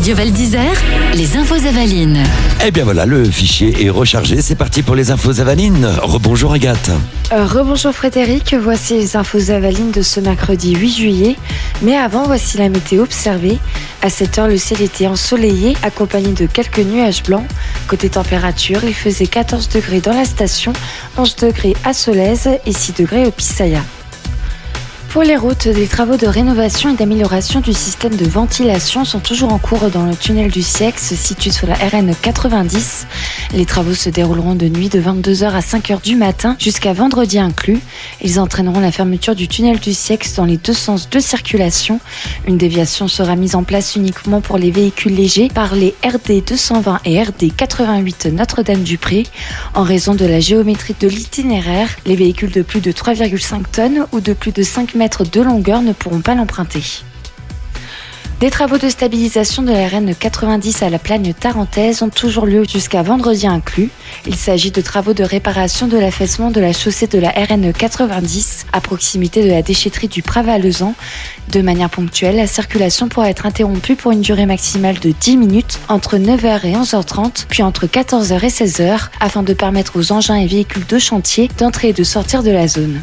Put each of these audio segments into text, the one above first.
Radio Val d'Isère, les infos Avalines. Eh bien voilà, le fichier est rechargé. C'est parti pour les infos Avalines. Rebonjour Agathe. Rebonjour Frédéric, voici les infos Avalines de ce mercredi 8 juillet. Mais avant, voici la météo observée. À 7 heures, le ciel était ensoleillé, accompagné de quelques nuages blancs. Côté température, il faisait 14 degrés dans la station, 11 degrés à Solèze et 6 degrés au Pissaya. Pour les routes, des travaux de rénovation et d'amélioration du système de ventilation sont toujours en cours dans le tunnel du Siex, situé sur la RN 90. Les travaux se dérouleront de nuit de 22h à 5h du matin jusqu'à vendredi inclus. Ils entraîneront la fermeture du tunnel du Siex dans les deux sens de circulation. Une déviation sera mise en place uniquement pour les véhicules légers par les RD 220 et RD 88 Notre-Dame-du-Pré. En raison de la géométrie de l'itinéraire, les véhicules de plus de 3,5 tonnes ou de plus de 5 mètres de longueur ne pourront pas l'emprunter. Des travaux de stabilisation de la RN 90 à la Plagne tarentaise ont toujours lieu jusqu'à vendredi inclus. Il s'agit de travaux de réparation de l'affaissement de la chaussée de la RN 90 à proximité de la déchetterie du Pravalezan. De manière ponctuelle, la circulation pourra être interrompue pour une durée maximale de 10 minutes entre 9h et 11h30, puis entre 14h et 16h, afin de permettre aux engins et véhicules de chantier d'entrer et de sortir de la zone.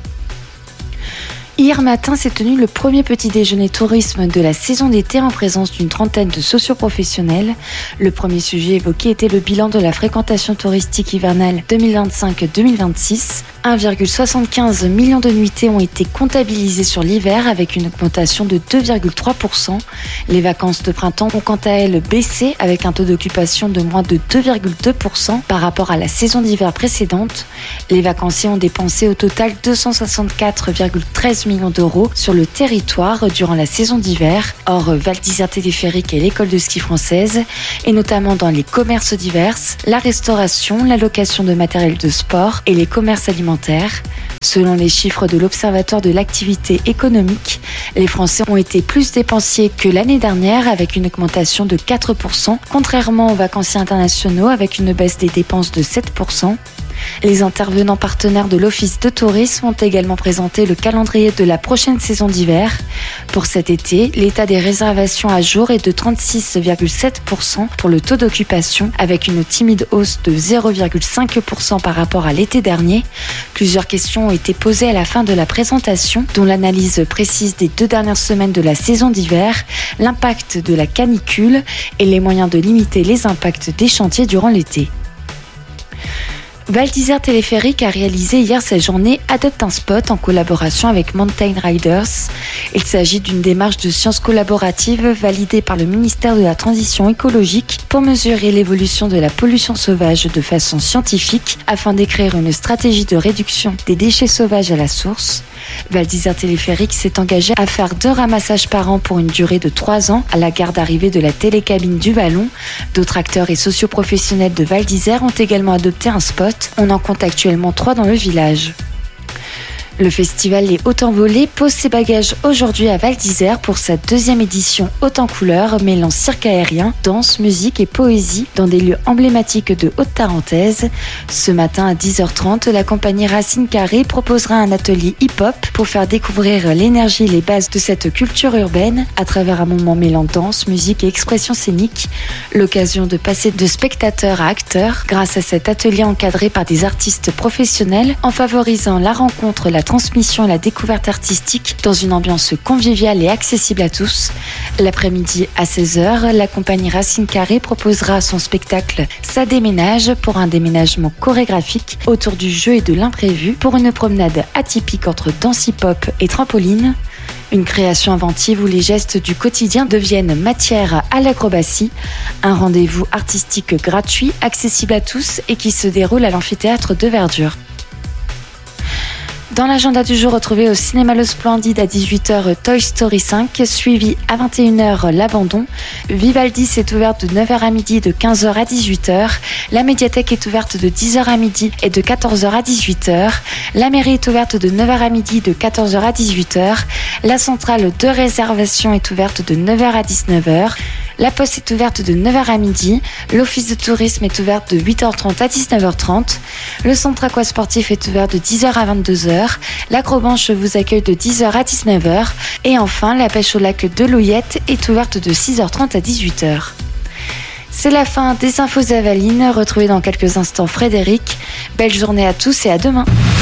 Hier matin s'est tenu le premier petit déjeuner tourisme de la saison d'été en présence d'une trentaine de socioprofessionnels. Le premier sujet évoqué était le bilan de la fréquentation touristique hivernale 2025-2026. 1,75 million de nuitées ont été comptabilisées sur l'hiver avec une augmentation de 2,3%. Les vacances de printemps ont quant à elles baissé avec un taux d'occupation de moins de 2,2% par rapport à la saison d'hiver précédente. Les vacanciers ont dépensé au total 264,13 millions d'euros sur le territoire durant la saison d'hiver, hors Val d'Isère Téléphérique et l'école de ski française, et notamment dans les commerces divers, la restauration, la location de matériel de sport et les commerces alimentaires. Selon les chiffres de l'Observatoire de l'activité économique, les Français ont été plus dépensiers que l'année dernière avec une augmentation de 4%, contrairement aux vacanciers internationaux avec une baisse des dépenses de 7%. Les intervenants partenaires de l'Office de tourisme ont également présenté le calendrier de la prochaine saison d'hiver. Pour cet été, l'état des réservations à jour est de 36,7% pour le taux d'occupation, avec une timide hausse de 0,5% par rapport à l'été dernier. Plusieurs questions ont été posées à la fin de la présentation, dont l'analyse précise des 2 dernières semaines de la saison d'hiver, l'impact de la canicule et les moyens de limiter les impacts des chantiers durant l'été. Val d'Isère Téléphérique a réalisé hier sa journée Adopte un spot en collaboration avec Mountain Riders. Il s'agit d'une démarche de sciences collaborative validée par le ministère de la Transition écologique pour mesurer l'évolution de la pollution sauvage de façon scientifique afin d'écrire une stratégie de réduction des déchets sauvages à la source. Val d'Isère Téléphérique s'est engagé à faire 2 ramassages par an pour une durée de 3 ans à la gare d'arrivée de la télécabine du Vallon. D'autres acteurs et socioprofessionnels de Val d'Isère ont également adopté un spot. On en compte actuellement 3 dans le village. Le festival Les Hautes Envolées pose ses bagages aujourd'hui à Val d'Isère pour sa 2e édition Haute en couleurs, mêlant cirque aérien, danse, musique et poésie dans des lieux emblématiques de Haute-Tarentaise. Ce matin à 10h30, la compagnie Racine Carrée proposera un atelier hip-hop pour faire découvrir l'énergie et les bases de cette culture urbaine à travers un moment mêlant danse, musique et expression scénique. L'occasion de passer de spectateur à acteur grâce à cet atelier encadré par des artistes professionnels en favorisant la rencontre, la transmission et la découverte artistique dans une ambiance conviviale et accessible à tous. L'après-midi à 16h, la compagnie Racine Carrée proposera son spectacle Ça déménage pour un déménagement chorégraphique autour du jeu et de l'imprévu pour une promenade atypique entre danse hip-hop et trampoline. Une création inventive où les gestes du quotidien deviennent matière à l'acrobatie. Un rendez-vous artistique gratuit, accessible à tous et qui se déroule à l'amphithéâtre de Verdure. Dans l'agenda du jour, retrouvez au cinéma Le Splendide à 18h Toy Story 5, suivi à 21h L'Abandon. Vivaldi est ouverte de 9h à midi, de 15h à 18h. La médiathèque est ouverte de 10h à midi et de 14h à 18h. La mairie est ouverte de 9h à midi, de 14h à 18h. La centrale de réservation est ouverte de 9h à 19h. La Poste est ouverte de 9h à midi. L'Office de tourisme est ouvert de 8h30 à 19h30. Le centre aquasportif est ouvert de 10h à 22h. L'Acrobanche vous accueille de 10h à 19h. Et enfin, la pêche au lac de l'Ouillette est ouverte de 6h30 à 18h. C'est la fin des infos Avalines. Retrouvez dans quelques instants Frédéric. Belle journée à tous et à demain.